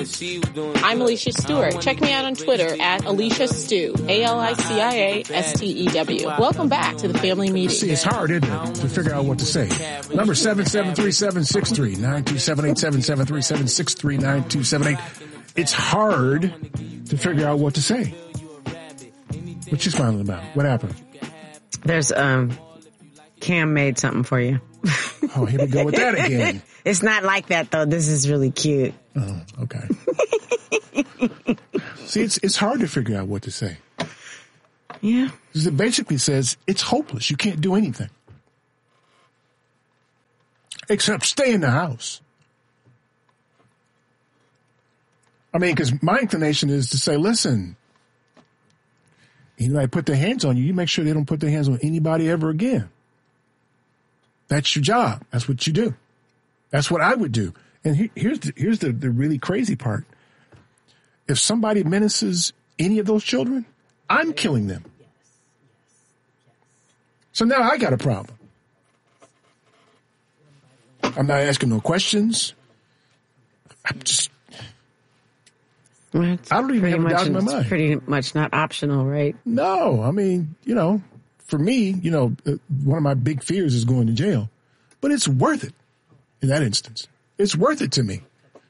I'm Alicia Stewart. Check me out on Twitter at Alicia Stew, ALICIASTEW. Welcome back to the family meeting. See, it's hard, isn't it, to figure out what to say. Number 773-763-9278, 737-737-639278. It's hard to figure out what to say. What you smiling about? What happened? There's, Cam made something for you. Oh, here we go with that again. It's not like that, though. This is really cute. Oh, okay. See, it's hard to figure out what to say. Yeah. Because it basically says it's hopeless. You can't do anything. Except stay in the house. I mean, because my inclination is to say, listen, anybody put their hands on you, you make sure they don't put their hands on anybody ever again. That's your job. That's what you do. That's what I would do. And here's the really crazy part. If somebody menaces any of those children, I'm killing them. So now I got a problem. I'm not asking no questions. I don't even have a doubt in my mind. It's pretty much not optional, right? No. I mean, for me, one of my big fears is going to jail. But it's worth it in that instance. It's worth it to me.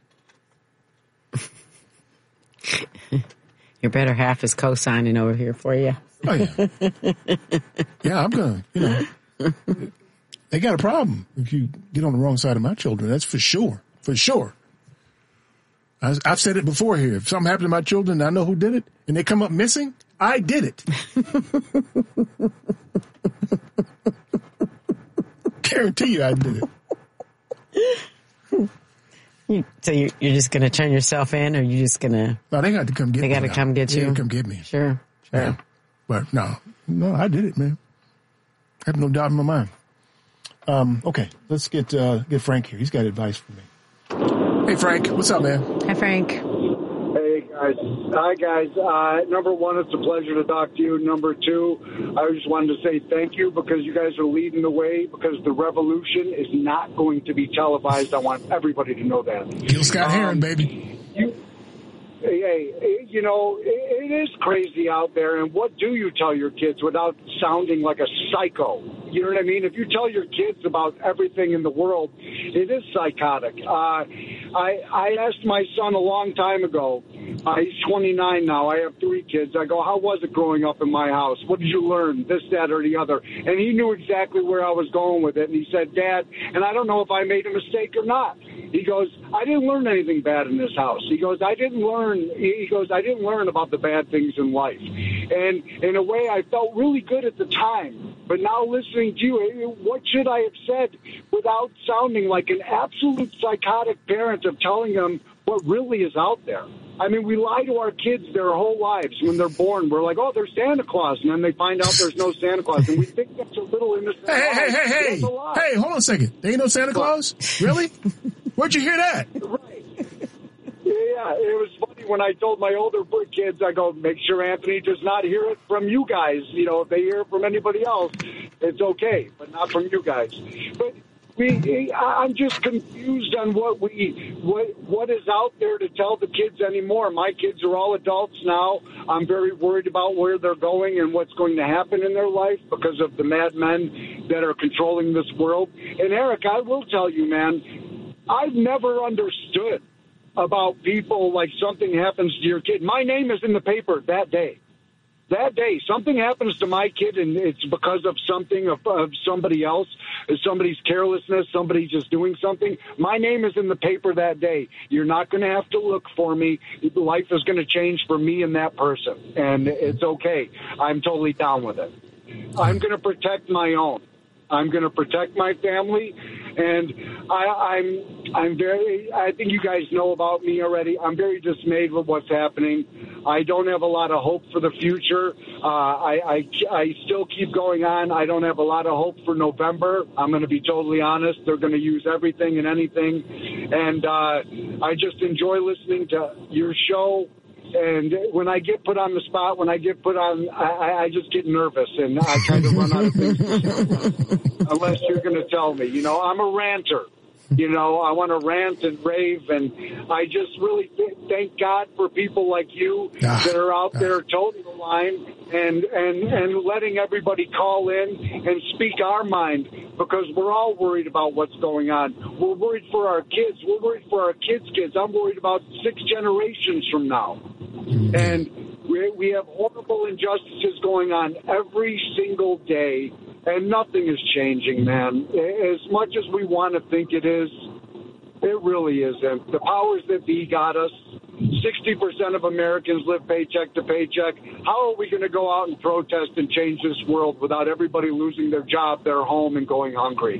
Your better half is co-signing over here for you. Oh, yeah. Yeah, I'm going to, they got a problem if you get on the wrong side of my children. That's for sure. For sure. I've said it before here. If something happened to my children and I know who did it and they come up missing, I did it. Guarantee you I did it. So you're just going to turn yourself in, or you're just going to... No, they got to come get me. They got to come get you? Yeah, come get me. Sure. Yeah. But no, I did it, man. I have no doubt in my mind. Okay, let's get Frank here. He's got advice for me. Hey, Frank. What's up, man? Hi, Frank. Hey, guys. Hi, guys. Number one, it's a pleasure to talk to you. Number two, I just wanted to say thank you because you guys are leading the way, because the revolution is not going to be televised. I want everybody to know that. Gil Scott Heron, baby. Hey, it is crazy out there, and what do you tell your kids without sounding like a psycho? You know what I mean? If you tell your kids about everything in the world, it is psychotic. I asked my son a long time ago, he's 29 now, I have 3 kids, I go, how was it growing up in my house? What did you learn? This, that, or the other. And he knew exactly where I was going with it, and he said, Dad, and I don't know if I made a mistake or not. He goes, I didn't learn anything bad in this house. He goes, I didn't learn about the bad things in life. And in a way, I felt really good at the time. But now listening to you, what should I have said without sounding like an absolute psychotic parent of telling them what really is out there? I mean, we lie to our kids their whole lives. When they're born, we're like, oh, there's Santa Claus. And then they find out there's no Santa Claus. And we think that's a little innocent. Hey, hold on a second. There ain't no Santa Claus? Really? Where'd you hear that? Right. Yeah, it was funny when I told my older kids, I go, make sure Anthony does not hear it from you guys. If they hear it from anybody else, it's okay, but not from you guys. But I'm just confused on what is out there to tell the kids anymore. My kids are all adults now. I'm very worried about where they're going and what's going to happen in their life because of the madmen that are controlling this world. And Eric, I will tell you, man, I've never understood about people like something happens to your kid. My name is in the paper that day. That day, something happens to my kid, and it's because of something of somebody else, somebody's carelessness, somebody just doing something. My name is in the paper that day. You're not going to have to look for me. Life is going to change for me and that person, and it's okay. I'm totally down with it. I'm going to protect my own. I'm going to protect my family, and I think you guys know about me already. I'm very dismayed with what's happening. I don't have a lot of hope for the future. I still keep going on. I don't have a lot of hope for November. I'm going to be totally honest. They're going to use everything and anything, and I just enjoy listening to your show. And when I get put on the spot, I just get nervous, and I try to run out of things to say, unless you're going to tell me. I'm a ranter. You know, I want to rant and rave, and I just really thank God for people like you that are out there toting the line and letting everybody call in and speak our mind, because we're all worried about what's going on. We're worried for our kids. We're worried for our kids' kids. I'm worried about 6 generations from now. And we have horrible injustices going on every single day, and nothing is changing, man. As much as we want to think it is, it really isn't. The powers that be got us. 60% of Americans live paycheck to paycheck. How are we going to go out and protest and change this world without everybody losing their job, their home, and going hungry?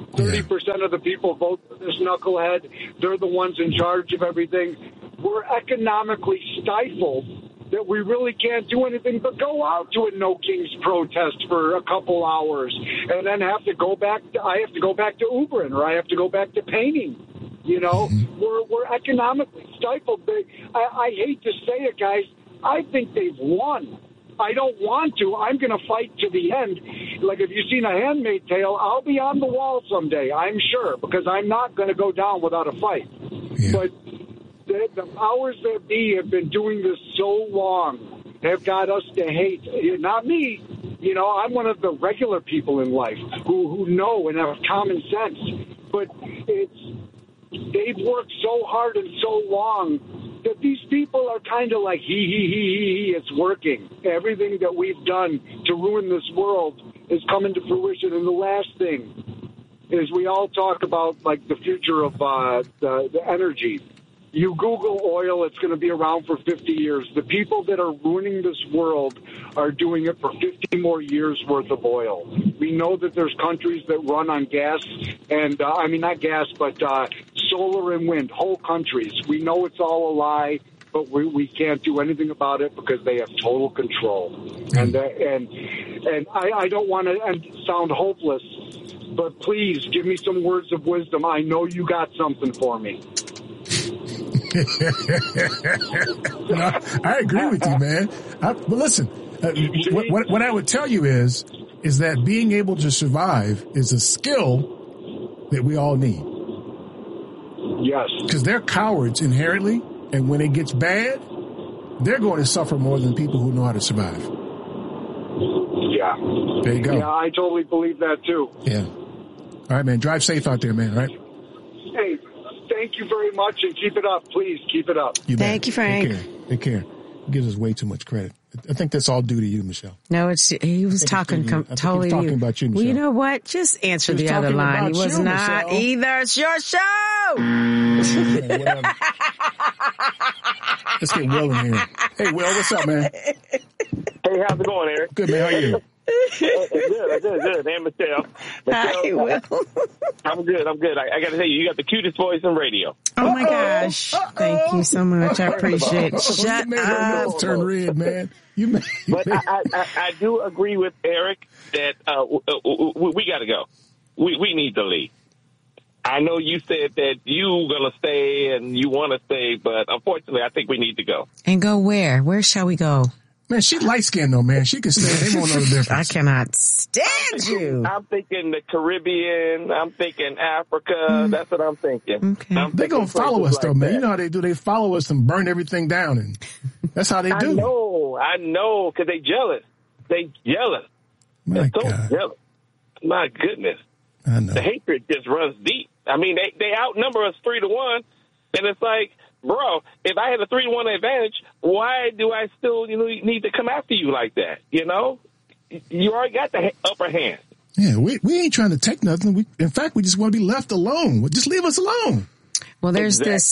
30% of the people vote for this knucklehead. They're the ones in charge of everything. We're economically stifled that we really can't do anything but go out to a No Kings protest for a couple hours and then have to go back. I have to go back to Ubering, or I have to go back to painting. You know, we're economically stifled. I hate to say it, guys. I think they've won. I don't want to. I'm going to fight to the end. Like, if you've seen A Handmaid's Tale, I'll be on the wall someday, I'm sure, because I'm not going to go down without a fight. Yeah. But the powers that be have been doing this so long, have got us to hate. Not me. You know, I'm one of the regular people in life who know and have common sense. But they've worked so hard and so long that these people are kind of like, he, it's working. Everything that we've done to ruin this world is coming to fruition. And the last thing is, we all talk about, like, the future of the energy. You Google oil, it's going to be around for 50 years. The people that are ruining this world are doing it for 50 more years worth of oil. We know that there's countries that run on gas, and not gas, but solar and wind, whole countries. We know it's all a lie, but we can't do anything about it because they have total control. And I don't want to sound hopeless, but please give me some words of wisdom. I know you got something for me. I agree with you, man. But listen, what I would tell you is that being able to survive is a skill that we all need. Yes. Because they're cowards inherently, and when it gets bad, they're going to suffer more than people who know how to survive. Yeah. There you go. Yeah, I totally believe that too. Yeah. All right, man. Drive safe out there, man. All right? Hey, thank you very much, and keep it up. Please keep it up. Thank you, Frank. Take care. He gives us way too much credit. I think that's all due to you, Michelle. No, he was talking totally talking about you, Michelle. Well, you know what? Just answer the other line. He was not Michelle. Either. It's your show. Whatever. Let's get Will in here. Hey, Will, what's up, man? Hey, how's it going, Eric? Good, man. How are you? Good. And Michelle. Hi, Will. I'm good. I got to tell you, you got the cutest voice in radio. Oh, my gosh. Thank you so much. I appreciate it. Shut you made her nose turn red, man. But I do agree with Eric that we got to go. We need to leave. I know you said that you're going to stay and you want to stay, but unfortunately, I think we need to go. And go where? Where shall we go? Man, she's light-skinned, though, man. She can stay. They won't know the difference. I cannot stand you. I'm thinking the Caribbean. I'm thinking Africa. That's what I'm thinking. Okay. They're going to follow us, though, man. You know how they do. They follow us and burn everything down. And that's how they do. I know, because they jealous. They're My so God. jealous. My goodness. I know. The hatred just runs deep. I mean, they outnumber us 3-1, and it's like, bro, if I had a 3-1 advantage, why do I still need to come after you like that? You know, you already got the upper hand. Yeah, we ain't trying to take nothing. In fact, we just want to be left alone. Just leave us alone. Well, there's this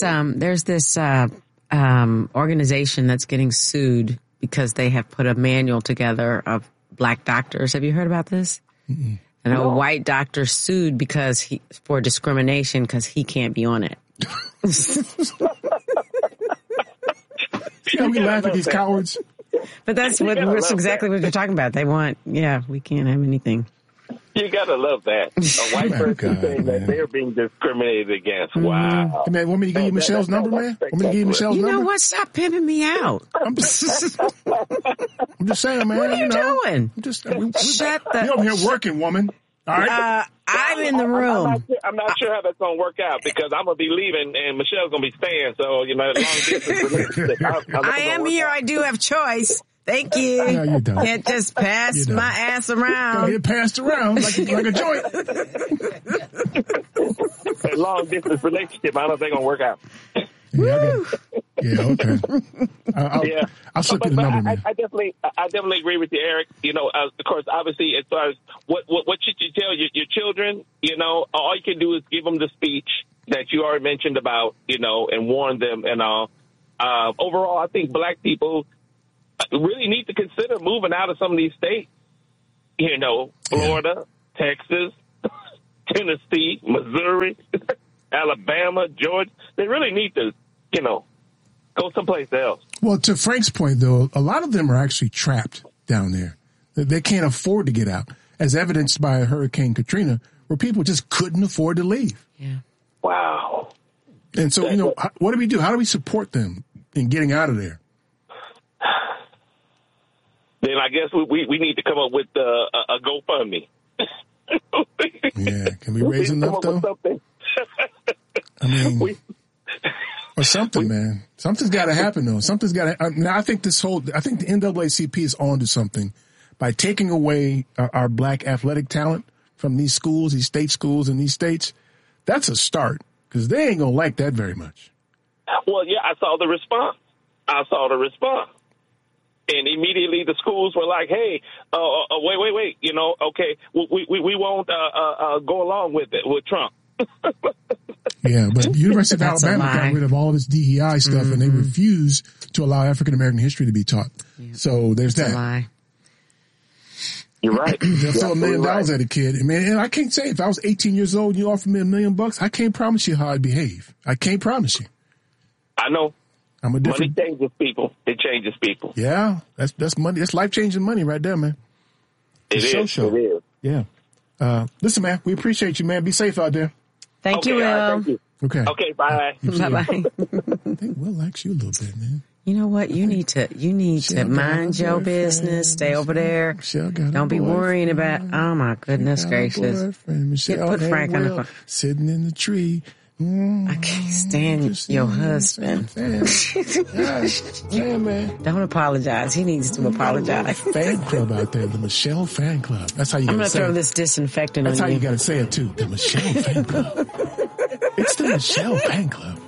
organization that's getting sued because they have put a manual together of black doctors. Have you heard about this? Mm-mm. And a white doctor sued for discrimination because he can't be on it. See how we laugh at these cowards? But that's exactly what you're talking about. They want, we can't have anything. You gotta love that. A white person saying that they're being discriminated against. Mm-hmm. Wow. Hey, man, want me to give you Michelle's number, man? Want me to give you Michelle's number? You know what? Stop pimping me out. I'm just saying, man. What are you doing? We over here working, woman. All right. I'm in the room. I'm not sure how that's going to work out because I'm going to be leaving and Michelle's going to be staying. So, long distance relationship. I am here. I do have choice. Thank you. No, you don't. Can't just pass my ass Gonna around. get passed around like a joint. A long distance relationship. I don't think it's going to work out. Yeah, okay. I'll slip you the number, man. I definitely agree with you, Eric. Of course, obviously, as far as what should you tell your children? All you can do is give them the speech that you already mentioned about, and warn them and all. Overall, I think black people really need to consider moving out of some of these states. Florida, Texas, Tennessee, Missouri, Alabama, Georgia. They really need to, go someplace else. Well, to Frank's point, though, a lot of them are actually trapped down there. They can't afford to get out, as evidenced by Hurricane Katrina, where people just couldn't afford to leave. Yeah. Wow. And so, what do we do? How do we support them in getting out of there? Then I guess we need to come up with a GoFundMe. Yeah. Can we raise enough, though? I mean, or something, man. Something's got to happen, though. Something's got to. I think the NAACP is on to something by taking away our black athletic talent from these schools, these state schools in these states. That's a start because they ain't gonna like that very much. Well, yeah, I saw the response. And immediately the schools were like, "Hey, wait, okay, we won't go along with it with Trump." Yeah, but the University of Alabama got rid of all this DEI stuff, and they refuse to allow African American history to be taught. Yeah. So there's That's that. A lie. You're right. They'll throw $1 million at a kid. And I can't say if I was 18 years old and you offered me $1 million, I can't promise you how I'd behave. I can't promise you. I know. I'm a different. Money changes people. It changes people. Yeah, that's money. That's life changing money right there, man. It is. Yeah. Listen, man, we appreciate you, man. Be safe out there. Thank you, Will. Thank you. Okay. Okay. Bye. Bye-bye. I think Will likes you a little bit, man. You know what? You need to mind your business. Stay over there. Don't be worrying about. Oh my goodness gracious! Put Frank on the phone. Sitting in the tree. I can't stand your husband. Yeah, man. Don't apologize. He needs to apologize. Fan club out there, the Michelle Fan Club. That's how you. I'm gonna throw this disinfectant That's on you. That's how you got to say it too. The Michelle Fan Club. It's the Michelle Fan Club.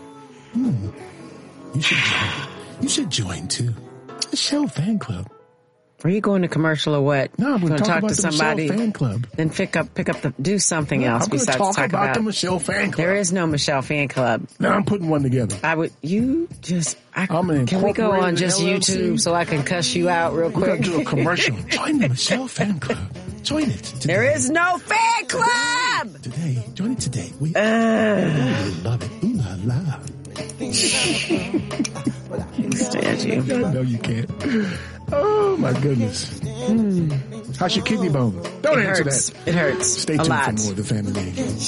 You should join too. Michelle Fan Club. Are you going to commercial or what? No, I'm going to talk to about the somebody. Michelle Fan Club. Then pick up do something else I'm besides talk talk about the Michelle Fan Club. There is no Michelle Fan Club. Now I'm putting one together. Can we go on just YouTube so I can cuss you out real quick? We're going to do a commercial. Join the Michelle Fan Club. Join it today. There is no fan club! Today. Join it today. We love it. Ooh la la. Stand you. No, you can't. Oh, my goodness. How's your kidney bones? Don't answer that. It hurts. Stay tuned a lot. for more of the Family.